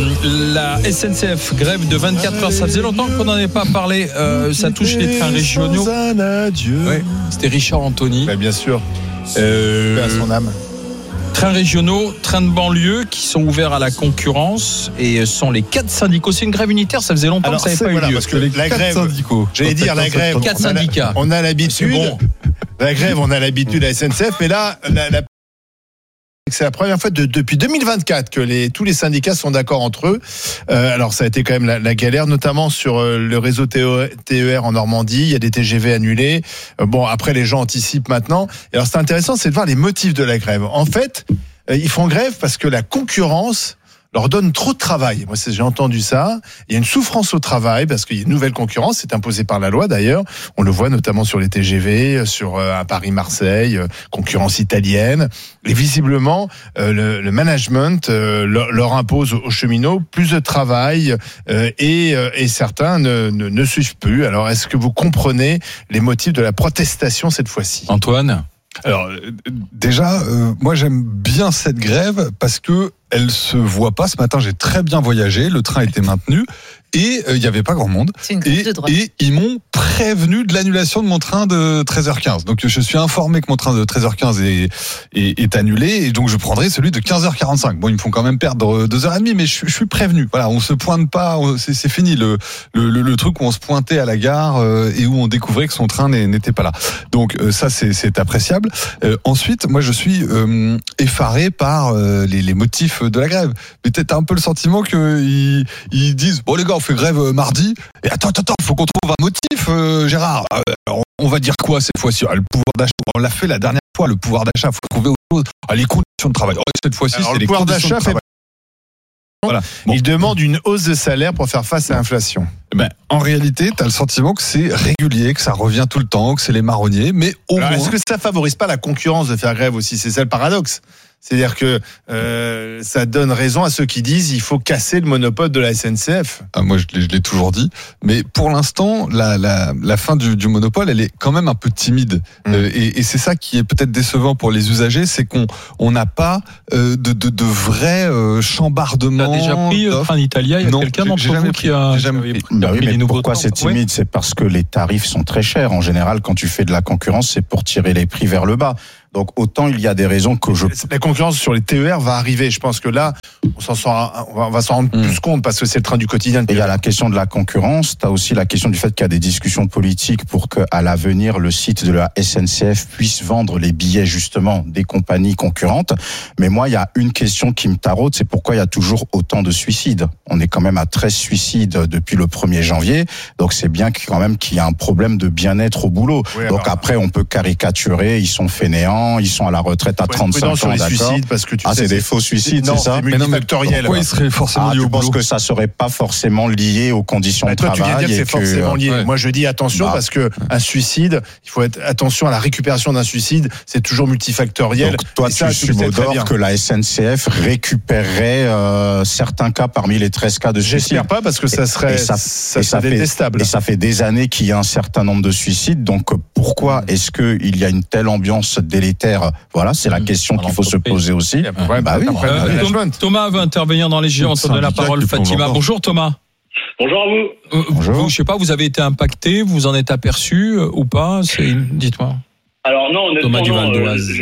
La SNCF, grève de 24 heures. Ça faisait longtemps qu'on n'en avait pas parlé. Ça touche les trains régionaux. Ouais, c'était Richard Anthony. Bah, bien sûr. À son âme. Trains régionaux, trains de banlieue qui sont ouverts à la concurrence et sont les 4 syndicaux. C'est une grève unitaire, ça faisait longtemps que ça n'avait pas eu lieu. Parce que la grève, syndicaux. J'allais dire la grève. 4 syndicats. On a l'habitude. Bon. La grève, on a l'habitude à SNCF, mais là, c'est la première fois depuis 2024 que tous les syndicats sont d'accord entre eux. Alors ça a été quand même la galère, notamment sur le réseau TER en Normandie. Il y a des TGV annulés. Bon, après les gens anticipent maintenant. Et alors c'est intéressant, c'est de voir les motifs de la grève. En fait, ils font grève parce que la concurrence leur donne trop de travail. Moi, j'ai entendu ça. Il y a une souffrance au travail parce qu'il y a une nouvelle concurrence, c'est imposé par la loi d'ailleurs. On le voit notamment sur les TGV, à Paris-Marseille, concurrence italienne. Et visiblement, le management leur impose aux cheminots plus de travail et certains ne suivent plus. Alors, est-ce que vous comprenez les motifs de la protestation cette fois-ci ? Antoine ? Alors, déjà, moi j'aime bien cette grève parce que elle se voit pas. Ce matin, j'ai très bien voyagé, le train était maintenu et il y avait pas grand monde. C'est une grève de droite. Et ils m'ont prévenu de l'annulation de mon train de 13h15. Donc je suis informé que mon train de 13h15 est annulé et donc je prendrai celui de 15h45. Bon, ils me font quand même perdre 2h30, mais je suis prévenu. Voilà, on se pointe pas, c'est fini le truc où on se pointait à la gare et où on découvrait que son train n'était pas là. Donc ça c'est appréciable. Ensuite, moi je suis effaré par les motifs de la grève. Mais t'as un peu le sentiment qu'ils disent bon les gars, on fait grève mardi. Et attends, faut qu'on trouve un motif, Gérard. Alors, on va dire quoi cette fois-ci ? Le pouvoir d'achat. On l'a fait la dernière fois. Le pouvoir d'achat, faut trouver autre chose. Les conditions de travail. Cette fois-ci, c'est les conditions de travail. Voilà. Bon. Il demande une hausse de salaire pour faire face à l'inflation. En réalité, tu as le sentiment que c'est régulier, que ça revient tout le temps, que c'est les marronniers, mais au moins... Est-ce que ça favorise pas la concurrence de faire grève aussi ? C'est ça le paradoxe. C'est-à-dire que ça donne raison à ceux qui disent il faut casser le monopole de la SNCF. Moi, je l'ai toujours dit. Mais pour l'instant, la fin du monopole, elle est quand même un peu timide. Et c'est ça qui est peut-être décevant pour les usagers, c'est qu'on n'a pas de vrai chambardement. T'as déjà pris Train d'Italia ? Il y a quelqu'un d'entre vous qui a oui, mais pourquoi c'est timide ? C'est parce que les tarifs sont très chers. En général, quand tu fais de la concurrence, c'est pour tirer les prix vers le bas. Donc autant il y a des raisons que La concurrence sur les TER va arriver. Je pense que là, on va s'en rendre plus compte parce que c'est le train du quotidien. Il y a la question de la concurrence. Tu as aussi la question du fait qu'il y a des discussions politiques pour qu'à l'avenir, le site de la SNCF puisse vendre les billets justement des compagnies concurrentes. Mais moi, il y a une question qui me taraude, c'est pourquoi il y a toujours autant de suicides. On est quand même à 13 suicides depuis le 1er janvier. Donc c'est bien quand même qu'il y a un problème de bien-être au boulot. Oui, donc après, on peut caricaturer, ils sont fainéants. Ils sont à la retraite à 35 ans, sur les d'accord. suicides parce que c'est des faux suicides, non, c'est ça ? C'est multifactoriel. Pourquoi ils seraient forcément liés au boulot ? Je pense que ça serait pas forcément lié aux conditions de travail. Toi, tu viens dire que c'est forcément lié. Ouais. Moi, je dis attention parce que un suicide, il faut être attention à la récupération d'un suicide. C'est toujours multifactoriel. Donc toi, tu subodores que la SNCF récupérerait certains cas parmi les 13 cas de suicide. J'espère pas parce que ça serait détestable. Et ça fait des années qu'il y a un certain nombre de suicides. Donc pourquoi est-ce qu'il y a une telle ambiance délétère ? Voilà, c'est la question qu'il faut se poser aussi. Thomas veut intervenir dans les jeux. On donne la parole Fatima. Bonjour Thomas. Bonjour à vous. Bonjour. Je sais pas, vous avez été impacté, vous en êtes aperçu ou pas ? Dites-moi. Alors non, honnêtement, Thomas du Val d'Oise.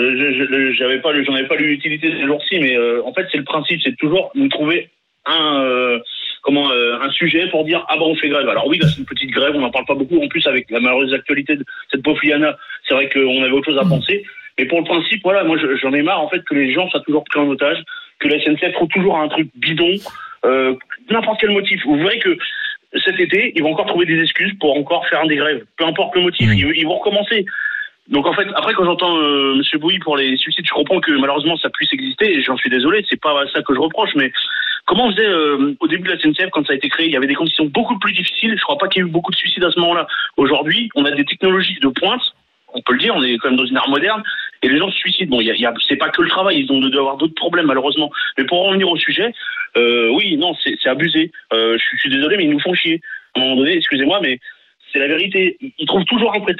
J'en avais pas l'utilité ces jours-ci, mais en fait c'est le principe, c'est toujours nous trouver un sujet pour dire on fait grève. Alors oui, là c'est une petite grève, on n'en parle pas beaucoup. En plus avec la malheureuse actualité de cette pauvre Liana, c'est vrai qu'on avait autre chose à penser. Mais pour le principe, voilà, moi j'en ai marre en fait que les gens soient toujours pris en otage, que la SNCF trouve toujours un truc bidon, n'importe quel motif. Vous verrez que cet été, ils vont encore trouver des excuses pour encore faire des grèves. Peu importe le motif, ils vont recommencer. Donc en fait, après quand j'entends Monsieur Bouilly pour les suicides, je comprends que malheureusement ça puisse exister et j'en suis désolé, c'est pas ça que je reproche, mais comment on faisait au début de la SNCF quand ça a été créé, il y avait des conditions beaucoup plus difficiles, je crois pas qu'il y ait eu beaucoup de suicides à ce moment-là. Aujourd'hui, on a des technologies de pointe, on peut le dire, on est quand même dans une ère moderne et les gens se suicident. Bon, c'est pas que le travail, ils ont dû avoir d'autres problèmes malheureusement. Mais pour en revenir au sujet, oui, non, c'est abusé. Je suis désolé, mais ils nous font chier. À un moment donné, excusez-moi, mais c'est la vérité. Ils trouvent toujours un prétexte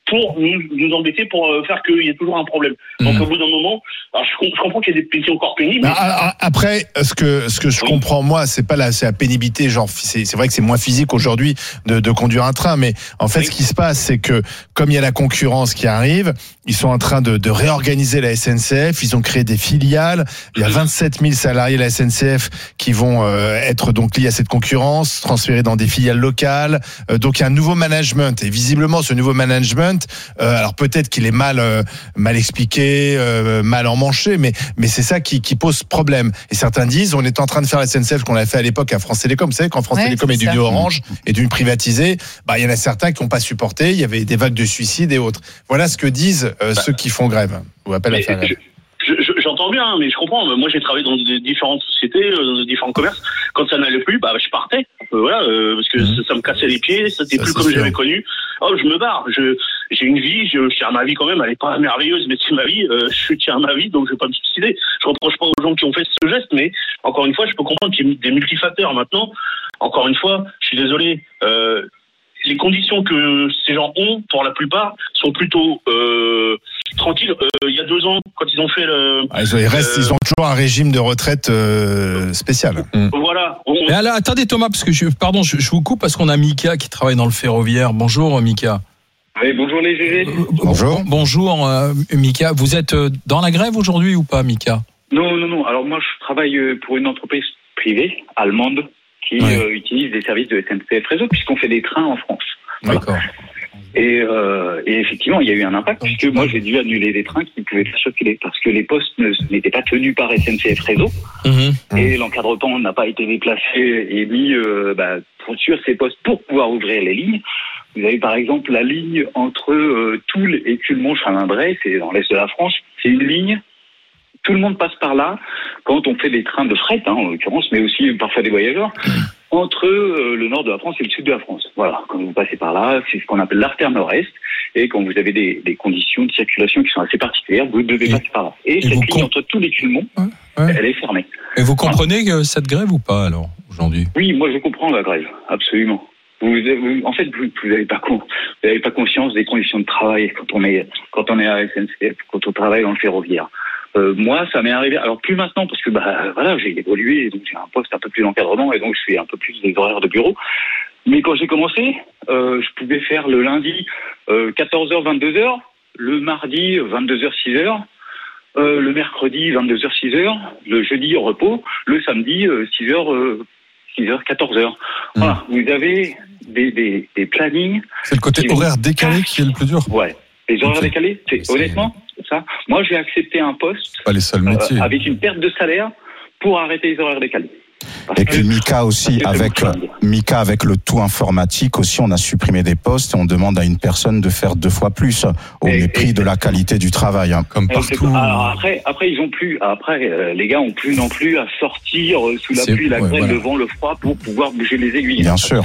pour nous embêter, pour faire qu'il y ait toujours un problème. Donc au bout d'un moment, alors je comprends qu'il y a des métiers encore pénibles. Après, ce que je comprends moi, c'est la pénibilité, genre c'est vrai que c'est moins physique aujourd'hui de conduire un train, mais en fait ce qui se passe, c'est que comme il y a la concurrence qui arrive, ils sont en train de réorganiser la SNCF, ils ont créé des filiales, il y a 27 000 salariés de la SNCF qui vont être donc liés à cette concurrence, transférés dans des filiales locales, donc il y a un nouveau management, et visiblement ce nouveau management, alors peut-être qu'il est mal expliqué, mal emmanché, mais c'est ça qui pose problème. Et certains disent, on est en train de faire la SNCF qu'on a fait à l'époque à France Télécom. Vous savez, quand France Télécom est devenu Orange et devenu privatisé, il y en a certains qui n'ont pas supporté, il y avait des vagues de suicides et autres. Voilà ce que disent ceux qui font grève, ou appellent à faire grève. J'entends bien, mais je comprends. Moi, j'ai travaillé dans différentes sociétés, dans différents commerces. Quand ça n'allait plus, je partais. Parce que ça me cassait les pieds, c'était plus comme j'avais connu. Je me barre. J'ai une vie, je tiens à ma vie quand même. Elle est pas merveilleuse, mais c'est ma vie. Je tiens à ma vie, donc je vais pas me suicider. Je reproche pas aux gens qui ont fait ce geste, mais encore une fois, je peux comprendre qu'il y a des multifacteurs. Maintenant, encore une fois, je suis désolé. Les conditions que ces gens ont, pour la plupart, sont plutôt tranquilles. Il y a 2 ans, quand ils ont fait ils ont toujours un régime de retraite spécial. Voilà. Mais alors, attendez Thomas, parce que je vous coupe parce qu'on a Mika qui travaille dans le ferroviaire. Bonjour Mika. Oui, bonjour les GG. Bonjour. Bonjour Mika. Vous êtes dans la grève aujourd'hui ou pas, Mika ? Non. Alors moi, je travaille pour une entreprise privée allemande qui utilise des services de SNCF Réseau puisqu'on fait des trains en France. Voilà. D'accord. Et effectivement, il y a eu un impact puisque moi, j'ai dû annuler des trains qui ne pouvaient pas circuler parce que les postes n'étaient pas tenus par SNCF Réseau et l'encadrement n'a pas été déplacé et mis sur ces postes pour pouvoir ouvrir les lignes. Vous avez par exemple la ligne entre Toul et Culmont-Chalindrey, c'est dans l'est de la France. C'est une ligne. Tout le monde passe par là quand on fait des trains de fret, en l'occurrence, mais aussi parfois des voyageurs, entre le nord de la France et le sud de la France. Voilà, quand vous passez par là, c'est ce qu'on appelle l'artère nord-est, et quand vous avez des conditions de circulation qui sont assez particulières, vous devez passer par là. Et cette ligne entre Toul et Culmont, elle est fermée. Et vous comprenez cette grève ou pas, alors, aujourd'hui ? Oui, moi je comprends la grève, absolument. Vous n'avez pas conscience des conditions de travail quand on est à SNCF, quand on travaille dans le ferroviaire. Moi, ça m'est arrivé. Alors plus maintenant parce que j'ai évolué, donc j'ai un poste un peu plus d'encadrement et donc je fais un peu plus des horaires de bureau. Mais quand j'ai commencé, je pouvais faire le lundi 14h 22h, le mardi 22h 6h, le mercredi 22h 6h, le jeudi repos, le samedi 6h 14h. Voilà, vous avez des plannings. C'est le côté horaire décalé qui est le plus dur. Ouais. Les horaires décalés, honnêtement, c'est ça. Moi, j'ai accepté un poste pas les seuls métiers. Avec une perte de salaire pour arrêter les horaires décalés. Et puis Mika aussi, avec le tout informatique aussi, on a supprimé des postes et on demande à une personne de faire 2 fois plus au mépris de la qualité du travail, comme partout. Alors après ils ont plus. Après les gars ont plus non plus à sortir sous la pluie, la grêle, le vent, le froid pour pouvoir bouger les aiguilles. Bien sûr.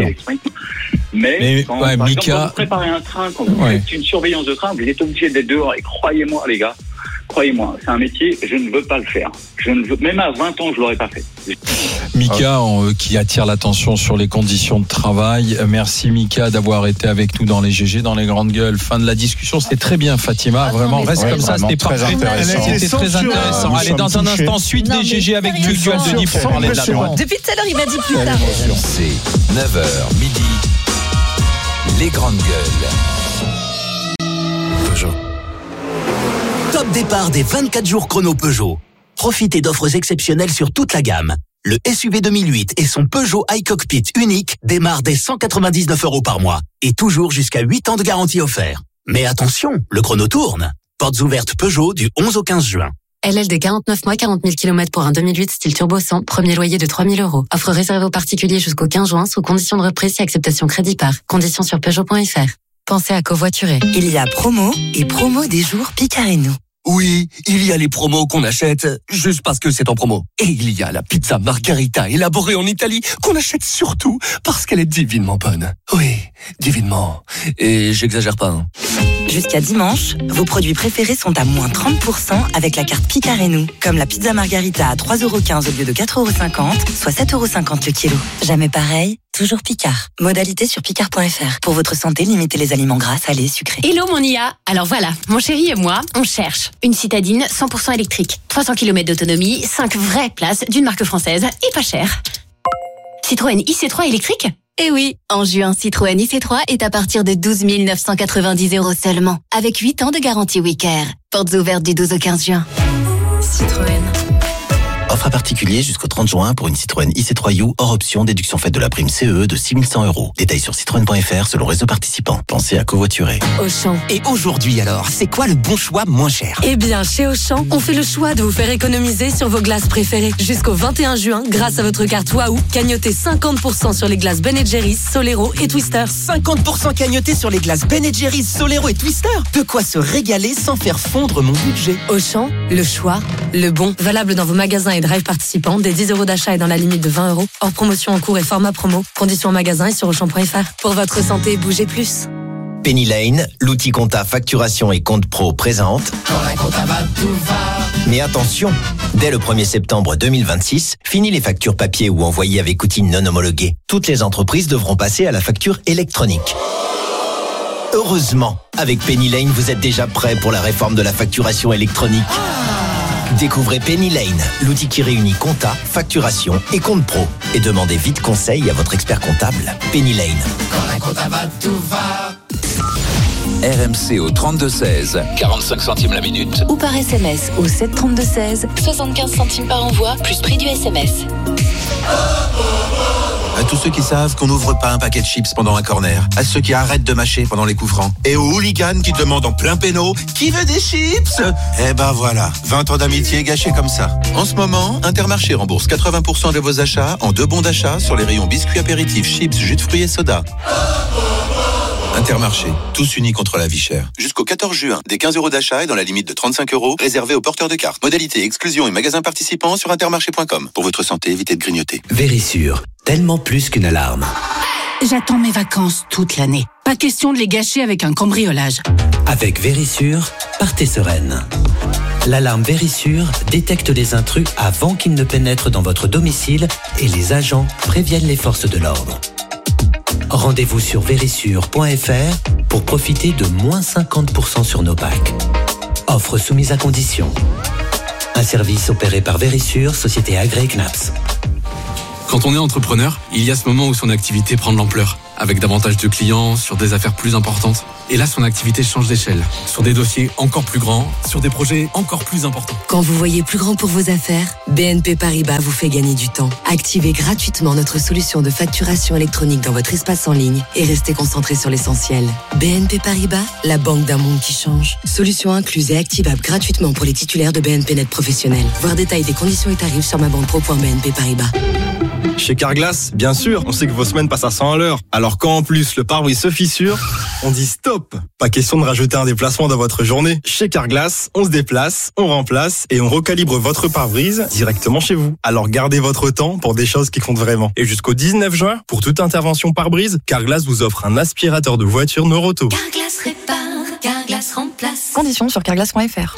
Mais par exemple, quand vous préparez un train, quand vous faites une surveillance de train, vous êtes obligé d'être dehors. Et croyez-moi, les gars, c'est un métier, je ne veux pas le faire. Même à 20 ans, je l'aurais pas fait. Mika, qui attire l'attention sur les conditions de travail. Merci Mika d'avoir été avec nous dans les GG, dans les grandes gueules. Fin de la discussion, c'était très bien Fatima. Vraiment, reste comme ça, c'était parfait. C'était très intéressant. Allez, dans un instant, suite des GG avec Tugdual Denis pour parler de la droite. Depuis tout à l'heure, il m'a dit plus tard. C'est 9h midi. Les grandes gueules. Peugeot. Top départ des 24 jours chrono Peugeot. Profitez d'offres exceptionnelles sur toute la gamme. Le SUV 2008 et son Peugeot iCockpit unique démarrent dès 199 € par mois et toujours jusqu'à 8 ans de garantie offert. Mais attention, le chrono tourne. Portes ouvertes Peugeot du 11 au 15 juin. LLD 49 mois, 40 000 km pour un 2008 style turbo 100, premier loyer de 3 000 €. Offre réservée aux particuliers jusqu'au 15 juin sous condition de reprise et acceptation crédit par. Conditions sur Peugeot.fr. Pensez à covoiturer. Il y a promo et promo des jours Picareno. Oui, il y a les promos qu'on achète juste parce que c'est en promo. Et il y a la pizza margarita élaborée en Italie qu'on achète surtout parce qu'elle est divinement bonne. Oui, divinement. Et j'exagère pas. Jusqu'à dimanche, vos produits préférés sont à moins 30% avec la carte Picard et nous. Comme la pizza margarita à 3,15€ au lieu de 4,50€, soit 7,50€ le kilo. Jamais pareil, toujours Picard. Modalité sur picard.fr. Pour votre santé, limitez les aliments gras, salés, sucrés. Hello mon IA. Alors voilà, mon chéri et moi, on cherche une citadine 100% électrique. 300 km d'autonomie, 5 vraies places d'une marque française et pas cher. Citroën IC3 électrique ? Eh oui, en juin, Citroën IC3 est à partir de 12 990€ seulement, avec 8 ans de garantie Wicker. Portes ouvertes du 12 au 15 juin. Citroën. Offre à particulier jusqu'au 30 juin pour une Citroën IC3U hors option, déduction faite de la prime CE de 6 100€. Détails sur citroën.fr selon réseau participant. Pensez à covoiturer. Auchan. Et aujourd'hui alors, c'est quoi le bon choix moins cher ? Eh bien, chez Auchan, on fait le choix de vous faire économiser sur vos glaces préférées. Jusqu'au 21 juin, grâce à votre carte Waouh, cagnotez 50% sur les glaces Ben & Jerry's, Solero et Twister. 50% cagnoté sur les glaces Ben & Jerry's, Solero et Twister. De quoi se régaler sans faire fondre mon budget. Auchan, le choix, le bon. Valable dans vos magasins et drive participants, des 10€ d'achat et dans la limite de 20€. Hors promotion en cours et format promo. Conditions en magasin et sur Auchan.fr. Pour votre santé, bougez plus. Penny Lane, l'outil compta facturation et compte pro présente. Mais attention, dès le 1er septembre 2026, fini les factures papier ou envoyées avec outils non homologués. Toutes les entreprises devront passer à la facture électronique. Heureusement, avec Penny Lane, vous êtes déjà prêt pour la réforme de la facturation électronique. Découvrez Penny Lane, l'outil qui réunit compta, facturation et compte pro. Et demandez vite conseil à votre expert comptable. Penny Lane. Quand un compta va, tout va. RMC au 32-16, 45 centimes la minute. Ou par SMS au 732-16, 75 centimes par envoi, plus prix du SMS. À tous ceux qui savent qu'on n'ouvre pas un paquet de chips pendant un corner, à ceux qui arrêtent de mâcher pendant les coups francs, et aux hooligans qui demandent en plein péno « Qui veut des chips ?» Eh ben voilà, 20 ans d'amitié gâchés comme ça. En ce moment, Intermarché rembourse 80% de vos achats en 2 bons d'achat sur les rayons biscuits apéritifs, chips, jus de fruits et soda. Intermarché, tous unis contre la vie chère. Jusqu'au 14 juin, des 15€ d'achat et dans la limite de 35€, réservés aux porteurs de cartes. Modalité, exclusion et magasins participants sur intermarché.com. Pour votre santé, évitez de grignoter. Vérissure, tellement plus qu'une alarme. J'attends mes vacances toute l'année. Pas question de les gâcher avec un cambriolage. Avec Vérissure, partez sereine. L'alarme Vérissure détecte les intrus avant qu'ils ne pénètrent dans votre domicile et les agents préviennent les forces de l'ordre. Rendez-vous sur vérissure.fr pour profiter de moins 50% sur nos packs. Offre soumise à condition. Un service opéré par Vérissure, société agréée CNAPS. Quand on est entrepreneur, il y a ce moment où son activité prend de l'ampleur, avec davantage de clients, sur des affaires plus importantes. Et là, son activité change d'échelle, sur des dossiers encore plus grands, sur des projets encore plus importants. Quand vous voyez plus grand pour vos affaires, BNP Paribas vous fait gagner du temps. Activez gratuitement notre solution de facturation électronique dans votre espace en ligne et restez concentré sur l'essentiel. BNP Paribas, la banque d'un monde qui change. Solution incluse et activable gratuitement pour les titulaires de BNP Net Professionnel. Voir détail des conditions et tarifs sur mabanpro.bnp Paribas. Chez Carglass, bien sûr, on sait que vos semaines passent à 100 à l'heure. Alors quand en plus le pare-brise se fissure, on dit stop. Pas question de rajouter un déplacement dans votre journée. Chez Carglass, on se déplace, on remplace et on recalibre votre pare-brise directement chez vous. Alors gardez votre temps pour des choses qui comptent vraiment. Et jusqu'au 19 juin, pour toute intervention pare-brise, Carglass vous offre un aspirateur de voiture Noroto. Carglass répare, Carglass remplace. Conditions sur carglass.fr.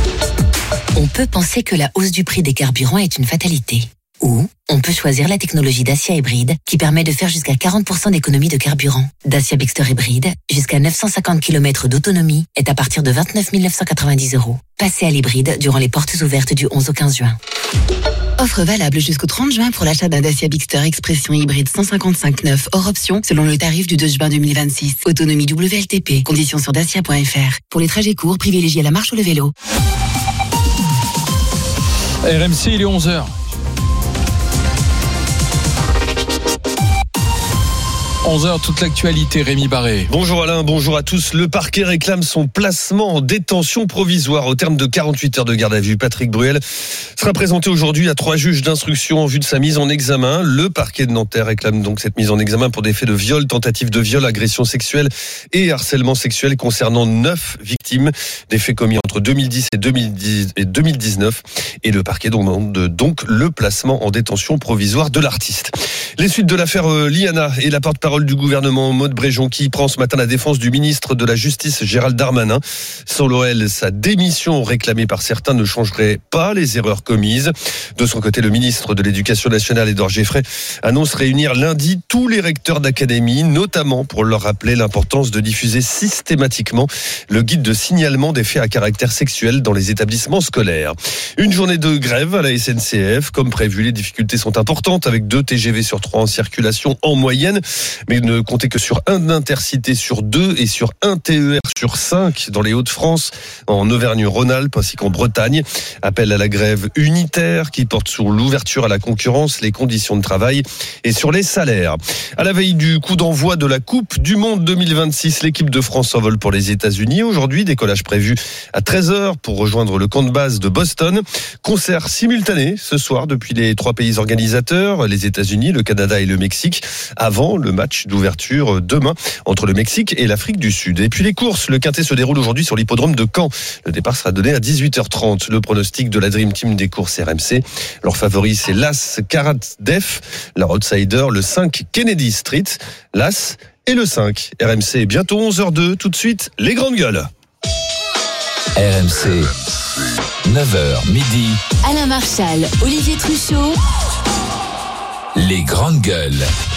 On peut penser que la hausse du prix des carburants est une fatalité. Ou on peut choisir la technologie Dacia hybride qui permet de faire jusqu'à 40% d'économie de carburant. Dacia Bigster hybride, jusqu'à 950 km d'autonomie, est à partir de 29 990€. Passez à l'hybride durant les portes ouvertes du 11 au 15 juin. Offre valable jusqu'au 30 juin pour l'achat d'un Dacia Bigster Expression hybride 155/9 hors option selon le tarif du 2 juin 2026. Autonomie WLTP. Conditions sur dacia.fr. Pour les trajets courts, privilégiez la marche ou le vélo. RMC, il est 11h. 11h, toute l'actualité, Rémi Barré. Bonjour Alain, bonjour à tous. Le parquet réclame son placement en détention provisoire au terme de 48 heures de garde à vue. Patrick Bruel sera présenté aujourd'hui à 3 juges d'instruction en vue de sa mise en examen. Le parquet de Nanterre réclame donc cette mise en examen pour des faits de viol, tentative de viol, agression sexuelle et harcèlement sexuel concernant 9 victimes. Des faits commis entre 2010 et 2019. Et le parquet demande donc le placement en détention provisoire de l'artiste. Les suites de l'affaire Liana et la porte-parole porte-parole du gouvernement, Maud Bréjon, qui prend ce matin la défense du ministre de la Justice, Gérald Darmanin. Selon elle, sa démission réclamée par certains ne changerait pas les erreurs commises. De son côté, le ministre de l'Éducation nationale, Édouard Geffray, annonce réunir lundi tous les recteurs d'académie, notamment pour leur rappeler l'importance de diffuser systématiquement le guide de signalement des faits à caractère sexuel dans les établissements scolaires. Une journée de grève à la SNCF. Comme prévu, les difficultés sont importantes avec 2 TGV sur 3 en circulation en moyenne, mais ne comptez que sur un Intercité sur 2 et sur un TER sur 5 dans les Hauts-de-France, en Auvergne-Rhône-Alpes ainsi qu'en Bretagne. Appel à la grève unitaire qui porte sur l'ouverture à la concurrence, les conditions de travail et sur les salaires. À la veille du coup d'envoi de la Coupe du Monde 2026, l'équipe de France s'envole pour les États-Unis. Aujourd'hui, décollage prévu à 13h pour rejoindre le camp de base de Boston. Concert simultané ce soir depuis les 3 pays organisateurs, les États-Unis, le Canada et le Mexique, avant le match d'ouverture demain entre le Mexique et l'Afrique du Sud. Et puis les courses, le Quintet se déroule aujourd'hui sur l'hippodrome de Caen. Le départ sera donné à 18h30. Le pronostic de la Dream Team des courses RMC. Leur favori, c'est l'As Karat Def, leur outsider, le 5 Kennedy Street, l'As et le 5. RMC, bientôt 11h02. Tout de suite, les grandes gueules. RMC, 9h midi. Alain Marchal, Olivier Truchot. Les grandes gueules.